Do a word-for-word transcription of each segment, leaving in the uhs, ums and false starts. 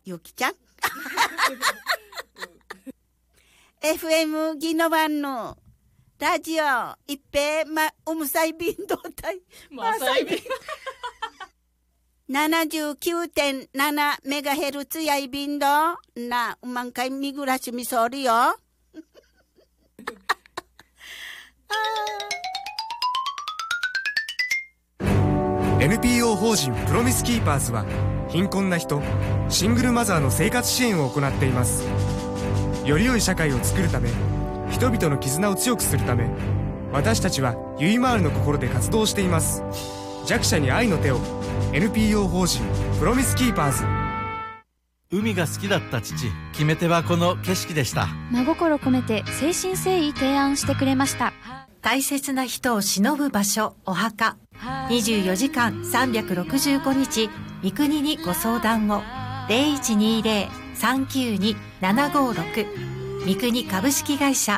ゆきちゃんエフエム ギノワンのラジオ一平まウムサイビンドタイマサイビンななじゅうきゅうてんなな メガヘルツやいびんどなうまんかいみぐらしみそうるよエヌピーオー 法人プロミスキーパーズは貧困な人、シングルマザーの生活支援を行っています。より良い社会を作るため、人々の絆を強くするため、私たちはゆいまーるの心で活動しています。弱者に愛の手を。 エヌピーオー 法人プロミスキーパーズ。 海が好きだった父、決め手はこの景色でした。 真心込めて誠心誠意提案してくれました。 大切な人を偲ぶ場所、お墓。にじゅうよじかんさんびゃくろくじゅうごにち三国にご相談を。 ゼロいちにゼロ さんきゅうに ななごろく 三国株式会社。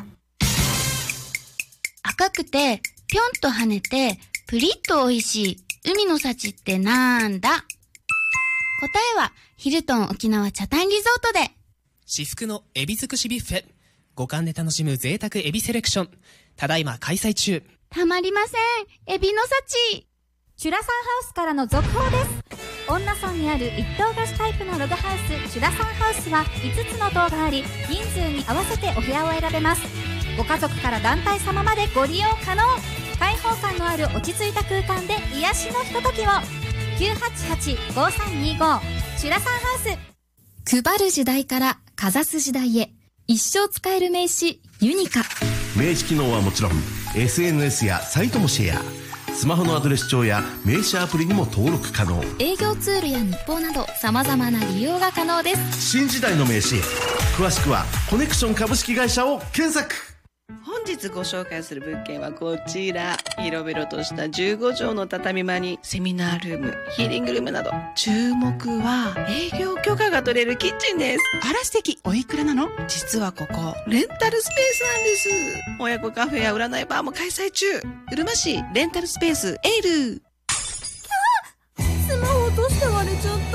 赤くてぴょんと跳ねてプリッと美味しい海の幸ってなんだ？答えはヒルトン沖縄チャタンリゾートで。 至福のエビ尽くしビュッフェ、五感で楽しむ贅沢エビセレクション、ただいま開催中。 たまりません、エビの幸。 チュラサンハウスからの続報です。恩納村にある一棟貸しタイプのログハウスチュラサンハウスはいつつの棟があり、人数に合わせてお部屋を選べます。ご家族から団体様までご利用可能。開放感のある落ち着いた空間で癒しのひとときを。きゅうはちはち ごさんにご チュラサンハウス。 配る時代からかざす時代へ、一生使える名刺ユニカ。 名刺機能はもちろん エスエヌエス やサイトもシェア、スマホのアドレス帳や名刺アプリにも登録可能。 営業ツールや日報など様々な利用が可能です。 新時代の名刺、詳しくはコネクション株式会社を検索。 本日ご紹介する物件はこちら。広々としたじゅうごじょうの畳間にセミナールーム、ヒーリングルームなど、注目は営業許可が取れるキッチンです。 あら素敵。おいくらなの？ 実はここレンタルスペースなんです。親子カフェや占いバーも開催中。うるま市レンタルスペースエール。 スマホ落として割れちゃった。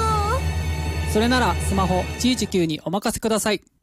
それならスマホいちいちきゅうにお任せください。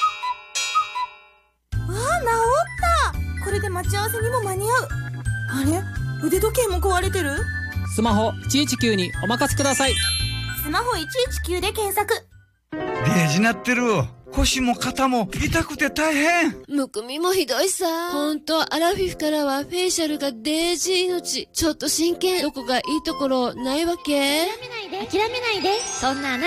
これで待ち合わせにも間に合う。あれ、腕時計も壊れてる。 スマホいちいちきゅうにお任せください。 スマホいちいちきゅうで検索。 デージなってる。腰も肩も痛くて大変。 むくみもひどいさ。ほんとアラフィフからはフェイシャルがデージ命。ちょっと真剣。どこがいいところないわけ？ 諦めないで。諦めないで。そんなあなた